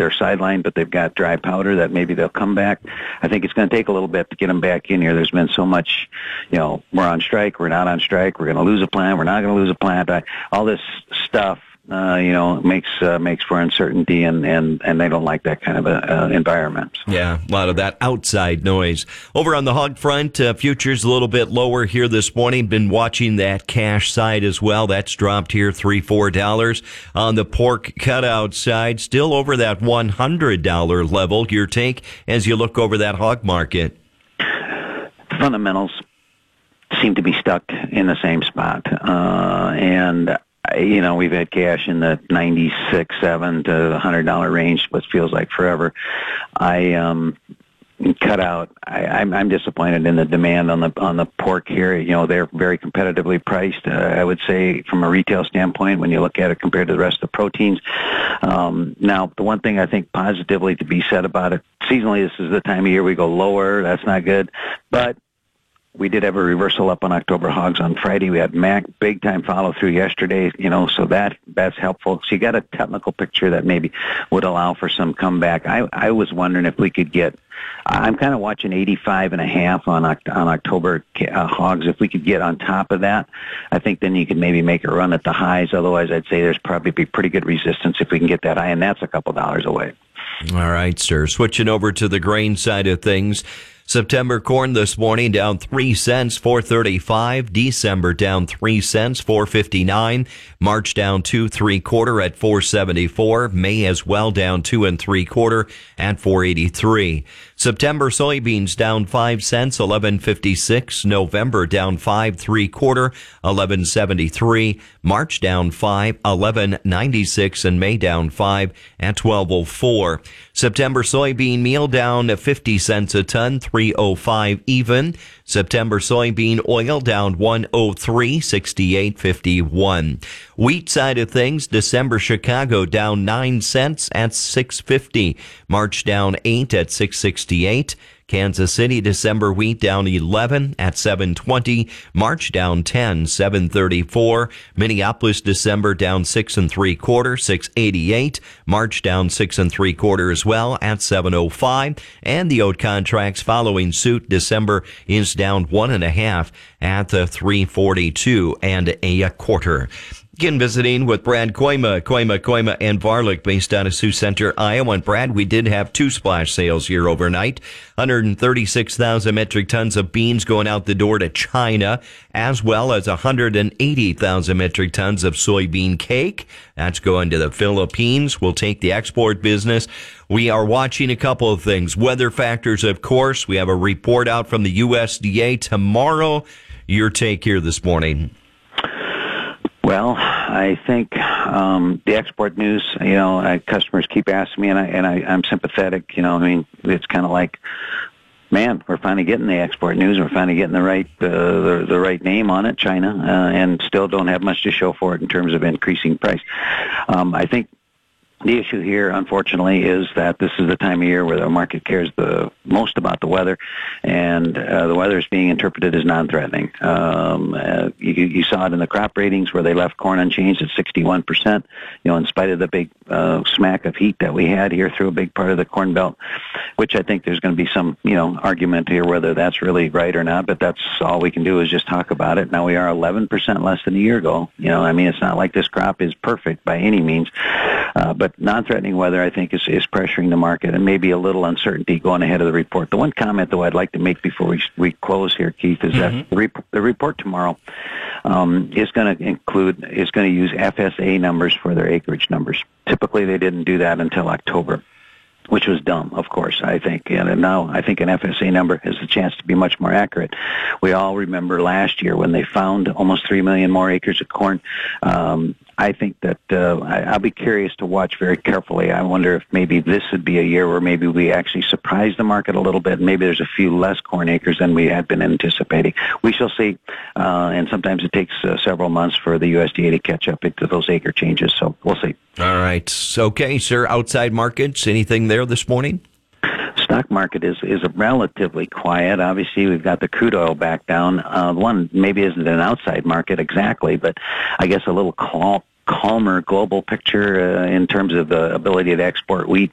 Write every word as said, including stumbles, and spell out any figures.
they're sidelined, but they've got dry powder that maybe they'll come back. I think it's going to take a little bit to get them back in here. There's been so much, you know, we're on strike, we're not on strike, we're going to lose a plant, we're not going to lose a plant. I, all this stuff, uh, you know, makes uh, makes for uncertainty, and, and, and they don't like that kind of a, uh, environment. Yeah, a lot of that outside noise. Over on the hog front, uh, futures a little bit lower here this morning. Been watching that cash side as well. That's dropped here three, four dollars. On the pork cutout side, still over that one hundred dollar level. Your take as you look over that hog market? Fundamentals seem to be stuck in the same spot, uh, and you know, we've had cash in the ninety-six, seven to the hundred dollar range, what feels like forever. I um, cut out. I, I'm, I'm disappointed in the demand on the on the pork here. You know, they're very competitively priced. Uh, I would say, from a retail standpoint, when you look at it compared to the rest of the proteins. Um, now, the one thing I think positively to be said about it, seasonally, this is the time of year we go lower. That's not good, but we did have a reversal up on October hogs on Friday. We had Mac big time follow through yesterday, you know, so that that's helpful. So you got a technical picture that maybe would allow for some comeback. I I was wondering if we could get. I'm kind of watching eighty-five and a half on on October uh, hogs. If we could get on top of that, I think then you could maybe make a run at the highs. Otherwise, I'd say there's probably be pretty good resistance if we can get that high, and that's a couple dollars away. All right, sir. Switching over to the grain side of things. September corn this morning down three cents, four thirty-five. December down three cents, four fifty-nine. March down two three quarter at four seventy-four. May as well down two and three quarter at four eighty-three. September soybeans down five cents, eleven fifty-six. November down five three quarter, eleven seventy-three. March down five, eleven ninety-six, and May down five at twelve oh four. September soybean meal down fifty cents a ton, three oh five even. September soybean oil down one oh three, sixty-eight fifty-one. Wheat side of things, December Chicago down nine cents at six fifty. March down eight at six sixty-eight. Kansas City December wheat down eleven at seven twenty. March down ten, seven thirty-four. Minneapolis December down six and three quarter, six eighty-eight. March down six and three quarter as well at seven oh five. And the oat contracts following suit. December is down one and a half at the three forty-two and a quarter. Again, visiting with Brad Koima, Koima, Koima, and Varlick, based out of Sioux Center, Iowa. And Brad, we did have two splash sales here overnight. one hundred thirty-six thousand metric tons of beans going out the door to China, as well as one hundred eighty thousand metric tons of soybean cake. That's going to the Philippines. We'll take the export business. We are watching a couple of things. Weather factors, of course. We have a report out from the U S D A tomorrow. Your take here this morning. Well, I think um, the export news, you know, I, customers keep asking me, and, I, and I, I'm sympathetic. You know, I mean, it's kind of like, man, we're finally getting the export news. We're finally getting the right uh, the, the right name on it, China, uh, and still don't have much to show for it in terms of increasing price. Um, I think the issue here, unfortunately, is that this is the time of year where the market cares the most about the weather, and uh, the weather is being interpreted as non-threatening. Um, uh, you, you saw it in the crop ratings where they left corn unchanged at sixty-one percent, you know, in spite of the big uh, smack of heat that we had here through a big part of the Corn Belt, which I think there's going to be some, you know, argument here whether that's really right or not, but that's all we can do is just talk about it. Now we are eleven percent less than a year ago. You know, I mean, it's not like this crop is perfect by any means, uh, but non-threatening weather, I think, is, is pressuring the market, and maybe a little uncertainty going ahead of the report. The one comment, though, I'd like to make before we we close here, Keith, is mm-hmm. that the, rep- the report tomorrow um, is going to include is going to use F S A numbers for their acreage numbers. Typically, they didn't do that until October, which was dumb, of course, I think. And now I think an F S A number has a chance to be much more accurate. We all remember last year when they found almost three million more acres of corn. Um, I think that uh, I, I'll be curious to watch very carefully. I wonder if maybe this would be a year where maybe we actually surprise the market a little bit. Maybe there's a few less corn acres than we had been anticipating. We shall see. Uh, and sometimes it takes uh, several months for the U S D A to catch up to those acre changes. So we'll see. All right. Okay, sir. Outside markets, anything there this morning? Stock market is is relatively quiet. Obviously, we've got the crude oil back down. Uh, one maybe isn't an outside market exactly, but I guess a little cal- calmer global picture uh, in terms of the ability to export wheat